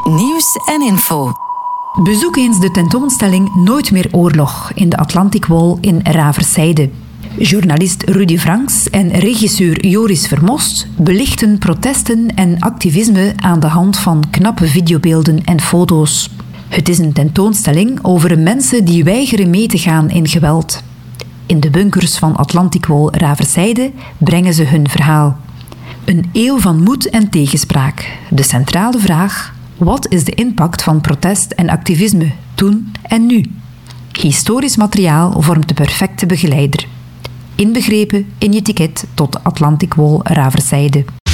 Nieuws en info. Bezoek eens de tentoonstelling Nooit meer oorlog in de Atlantic Wall in Raversijde. Journalist Rudy Franks en regisseur Joris Vermost belichten protesten en activisme aan de hand van knappe videobeelden en foto's. Het is een tentoonstelling over mensen die weigeren mee te gaan in geweld. In de bunkers van Atlantic Wall Raversijde brengen ze hun verhaal. Een eeuw van moed en tegenspraak. De centrale vraag: wat is de impact van protest en activisme toen en nu? Historisch materiaal vormt de perfecte begeleider. Inbegrepen in je ticket tot Atlantic Wall Raversijde.